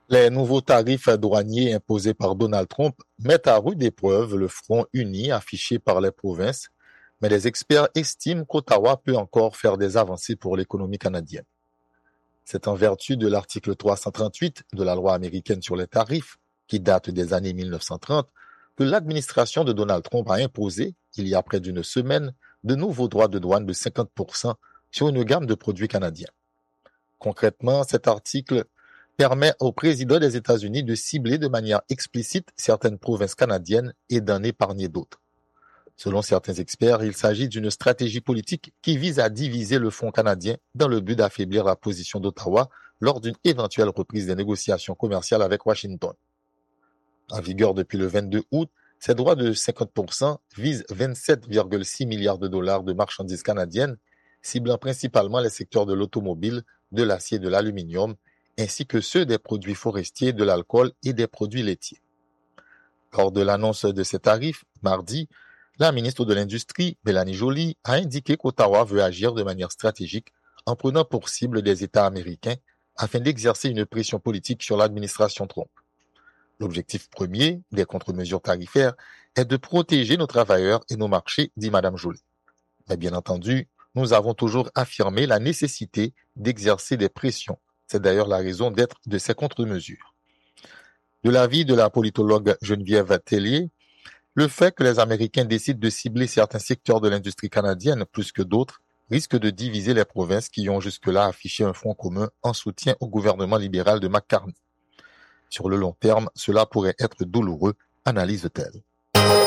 Les nouveaux tarifs douaniers imposés par Donald Trump mettent à rude épreuve le front uni affiché par les provinces, mais les experts estiment qu'Ottawa peut encore faire des avancées pour l'économie canadienne. C'est en vertu de l'article 338 de la loi américaine sur les tarifs, qui date des années 1930, que l'administration de Donald Trump a imposé, il y a près d'une semaine, de nouveaux droits de douane de 50% sur une gamme de produits canadiens. Concrètement, cet article permet au président des États-Unis de cibler de manière explicite certaines provinces canadiennes et d'en épargner d'autres. Selon certains experts, il s'agit d'une stratégie politique qui vise à diviser le Fonds canadien dans le but d'affaiblir la position d'Ottawa lors d'une éventuelle reprise des négociations commerciales avec Washington. En vigueur depuis le 22 août, ces droits de 50% visent 27,6 milliards de dollars de marchandises canadiennes, ciblant principalement les secteurs de l'automobile, de l'acier et de l'aluminium, ainsi que ceux des produits forestiers, de l'alcool et des produits laitiers. Lors de l'annonce de ces tarifs, mardi, la ministre de l'Industrie, Mélanie Joly, a indiqué qu'Ottawa veut agir de manière stratégique en prenant pour cible des États américains afin d'exercer une pression politique sur l'administration Trump. L'objectif premier des contre-mesures tarifaires est de protéger nos travailleurs et nos marchés, dit Mme Joly. Mais bien entendu, nous avons toujours affirmé la nécessité d'exercer des pressions. C'est d'ailleurs la raison d'être de ces contre-mesures. De l'avis de la politologue Geneviève Tellier, le fait que les Américains décident de cibler certains secteurs de l'industrie canadienne plus que d'autres risque de diviser les provinces qui ont jusque-là affiché un front commun en soutien au gouvernement libéral de McCartney. Sur le long terme, cela pourrait être douloureux, analyse-t-elle.